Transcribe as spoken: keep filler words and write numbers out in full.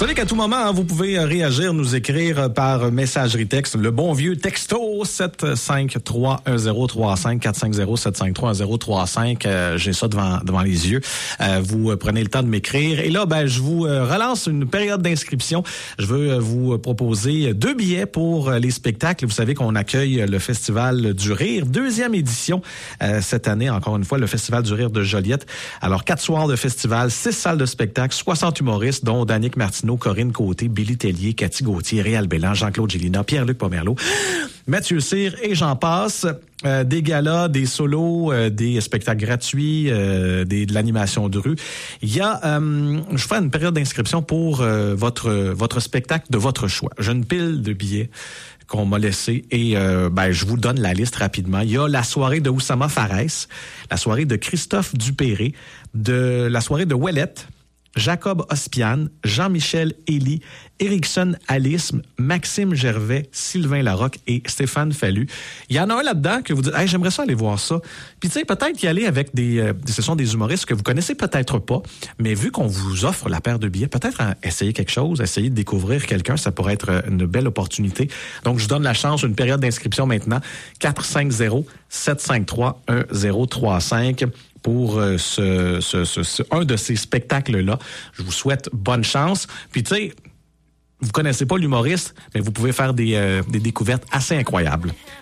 savez qu'à tout moment, hein, vous pouvez réagir, nous écrire par messagerie texte. Le bon vieux texto sept cinq trois un zéro trois cinq quatre cinq zéro sept cinq trois un zéro trois cinq. Euh, j'ai ça devant devant les yeux. Euh, vous prenez le temps de m'écrire. Et là, ben, je vous relance une période d'inscription. Je veux vous proposer deux billets pour les spectacles. Vous savez qu'on accueille le Festival du Rire, deuxième édition euh, cette année. Encore une fois, le Festival du Rire de Joliette. Alors, quatre soirs de festival, six salles de spectacle, soixante humoristes, dont Danick Martineau, Corinne Côté, Billy Tellier, Cathy Gauthier, Réal Bélan, Jean-Claude Gélina, Pierre-Luc Pomerleau, Mathieu Cyr et j'en passe. Euh, des galas, des solos, euh, des spectacles gratuits, euh, des, de l'animation de rue. Il y a, euh, je fais une période d'inscription pour euh, votre votre spectacle de votre choix. J'ai une pile de billets qu'on m'a laissé et euh, ben je vous donne la liste rapidement. Il y a la soirée de Oussama Fares, la soirée de Christophe Dupéré, de la soirée de Ouellette, Jacob Ospian, Jean-Michel Elie, Érickson Alisme, Maxime Gervais, Sylvain Larocque et Stéphane Fallu. Il y en a un là-dedans que vous dites, hey, j'aimerais ça aller voir ça. Puis tu sais, peut-être y aller avec des, euh, ce sont des humoristes que vous connaissez peut-être pas, mais vu qu'on vous offre la paire de billets, peut-être essayer quelque chose, essayer de découvrir quelqu'un, ça pourrait être une belle opportunité. Donc, je vous donne la chance, une période d'inscription maintenant, quatre cinq zéro sept cinq trois un zéro trois cinq. Pour euh, ce, ce, ce, ce, un de ces spectacles-là. Je vous souhaite bonne chance. Puis, tu sais, vous connaissez pas l'humoriste, mais vous pouvez faire des, euh, des découvertes assez incroyables.